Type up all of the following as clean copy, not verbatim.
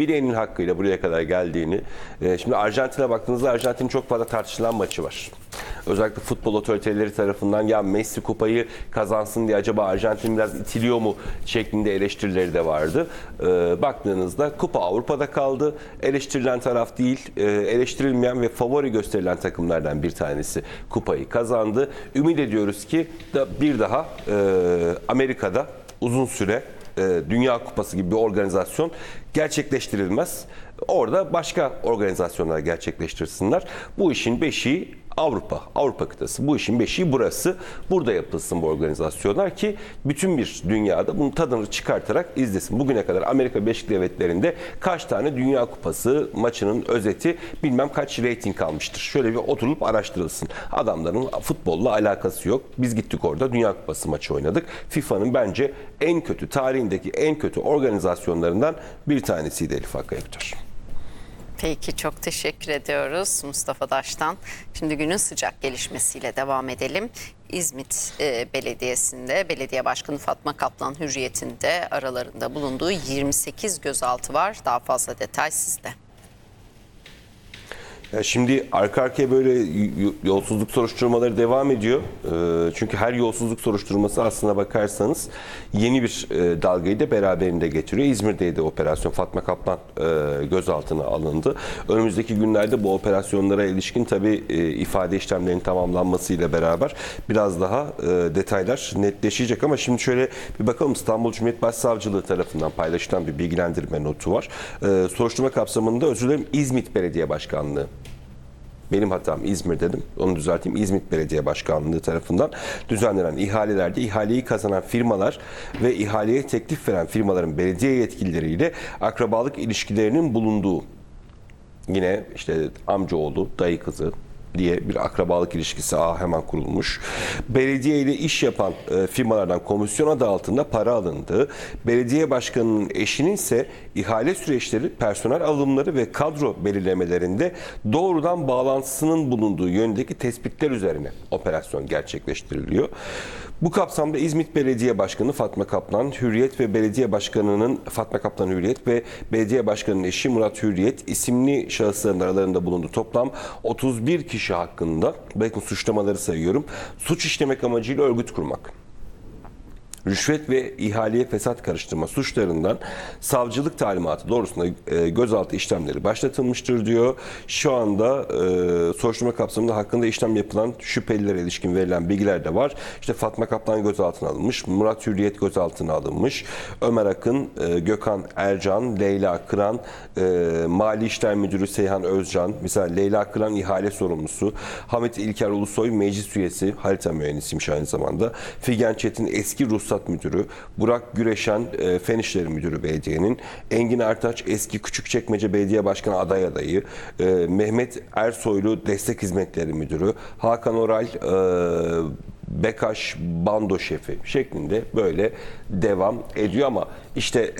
bileğinin hakkıyla buraya kadar geldiğini. Şimdi Arjantin'e baktığınızda Arjantin'in çok fazla tartışılan maçı var. Özellikle futbol otoriteleri tarafından ya Messi kupayı kazansın diye acaba Arjantin biraz itiliyor mu şeklinde eleştirileri de vardı. Baktığınızda kupa Avrupa'da kaldı. Eleştirilen taraf değil, eleştirilmeyen ve favori gösterilen takımlardan bir tanesi kupayı kazandı. Ümit ediyoruz ki bir daha Amerika'da uzun süre Dünya Kupası gibi bir organizasyon gerçekleştirilmez. Orada başka organizasyonlar gerçekleştirsinler. Bu işin beşiği Avrupa kıtası. Bu işin beşiği burası. Burada yapılsın bu organizasyonlar ki bütün bir dünyada bunun tadını çıkartarak izlesin. Bugüne kadar Amerika Birleşik Devletleri'nde kaç tane Dünya Kupası maçının özeti bilmem kaç reyting almıştır. Şöyle bir oturup araştırılsın. Adamların futbolla alakası yok. Biz gittik orada Dünya Kupası maçı oynadık. FIFA'nın bence en kötü, tarihindeki en kötü organizasyonlarından bir tanesiydi Elif Hakkı Ektor. Peki, çok teşekkür ediyoruz Mustafa Daş'tan. Şimdi günün sıcak gelişmesiyle devam edelim. İzmit Belediyesi'nde Belediye Başkanı Fatma Kaplan Hürriyet'in de aralarında bulunduğu 28 gözaltı var. Daha fazla detay sizde. Ya şimdi arka arkaya böyle yolsuzluk soruşturmaları devam ediyor. Çünkü her yolsuzluk soruşturması aslına bakarsanız yeni bir dalgayı da beraberinde getiriyor. İzmir'deydi operasyon. Fatma Kaplan gözaltına alındı. Önümüzdeki günlerde bu operasyonlara ilişkin tabii ifade işlemlerinin tamamlanmasıyla beraber biraz daha detaylar netleşecek. Ama şimdi şöyle bir bakalım, İstanbul Cumhuriyet Başsavcılığı tarafından paylaşılan bir bilgilendirme notu var. Soruşturma kapsamında, özür dilerim, İzmit Belediye Başkanlığı. Benim hatam, İzmir dedim. Onu düzelteyim. İzmit Belediye Başkanlığı tarafından düzenlenen ihalelerde ihaleyi kazanan firmalar ve ihaleye teklif veren firmaların belediye yetkilileriyle akrabalık ilişkilerinin bulunduğu, yine işte amcaoğlu, dayı kızı diye bir akrabalık ilişkisi hemen kurulmuş. Belediye ile iş yapan firmalardan komisyon adı altında para alındı. Belediye başkanının eşinin ise ihale süreçleri, personel alımları ve kadro belirlemelerinde doğrudan bağlantısının bulunduğu yönündeki tespitler üzerine operasyon gerçekleştiriliyor. Bu kapsamda İzmit Belediye Başkanı Fatma Kaplan Hürriyet ve Belediye Başkanı'nın Belediye Başkanı'nın eşi Murat Hürriyet isimli şahısların aralarında bulunduğu toplam 31 kişi hakkında, bakın suçlamaları sayıyorum, suç işlemek amacıyla örgüt kurmak, rüşvet ve ihaleye fesat karıştırma suçlarından savcılık talimatı doğrusunda gözaltı işlemleri başlatılmıştır diyor. Şu anda soruşturma kapsamında hakkında işlem yapılan şüphelilere ilişkin verilen bilgiler de var. İşte Fatma Kaplan gözaltına alınmış, Murat Hürriyet gözaltına alınmış, Ömer Akın, Gökhan Ercan, Leyla Kıran, Mali İşler Müdürü Seyhan Özcan, mesela Leyla Kıran ihale sorumlusu, Hamit İlker Ulusoy meclis üyesi, harita mühendisiymiş aynı zamanda, Figen Çetin eski Ruhsat Müdürü, Burak Güreşen Fen İşleri Müdürü belediyenin, Engin Ertaç eski Küçükçekmece Belediye Başkanı adayı, Mehmet Ersoylu Destek Hizmetleri Müdürü, Hakan Oral Bekaş Bando Şefi şeklinde böyle devam ediyor. Ama işte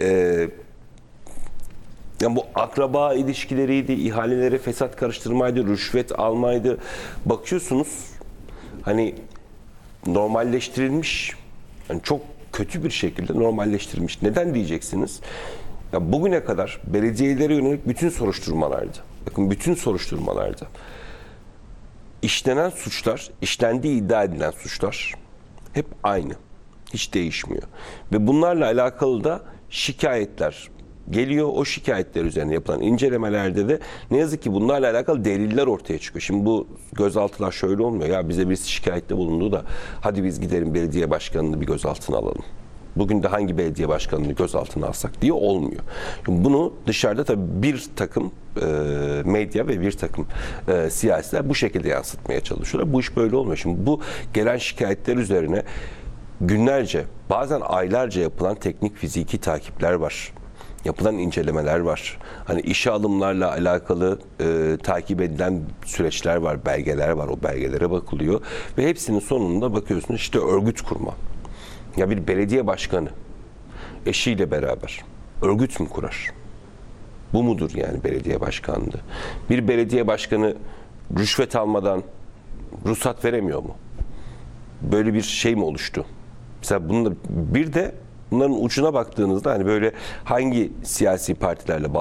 yani bu akraba ilişkileriydi, ihaleleri fesat karıştırmaydı, rüşvet almaydı. Bakıyorsunuz hani normalleştirilmiş. Yani çok kötü bir şekilde normalleştirilmiş. Neden diyeceksiniz? Ya bugüne kadar belediyelere yönelik bütün soruşturmalarda, bakın bütün soruşturmalarda işlenen suçlar, işlendiği iddia edilen suçlar hep aynı. Hiç değişmiyor. Ve bunlarla alakalı da şikayetler geliyor. O şikayetler üzerine yapılan incelemelerde de ne yazık ki bunlarla alakalı deliller ortaya çıkıyor. Şimdi bu gözaltılar şöyle olmuyor. Ya bize birisi şikayette bulundu da hadi biz gidelim belediye başkanını bir gözaltına alalım. Bugün de hangi belediye başkanını gözaltına alsak diye olmuyor. Bunu dışarıda tabii bir takım medya ve bir takım siyasiler bu şekilde yansıtmaya çalışıyorlar. Bu iş böyle olmuyor. Şimdi bu gelen şikayetler üzerine günlerce, bazen aylarca yapılan teknik fiziki takipler var. Yapılan incelemeler var. Hani işe alımlarla alakalı takip edilen süreçler var, belgeler var. O belgelere bakılıyor ve hepsinin sonunda bakıyorsunuz işte örgüt kurma. Ya bir belediye başkanı eşiyle beraber örgüt mü kurar? Bu mudur yani belediye başkanlığı? Bir belediye başkanı rüşvet almadan ruhsat veremiyor mu? Böyle bir şey mi oluştu? Mesela bunun bir de bunların ucuna baktığınızda hani böyle hangi siyasi partilerle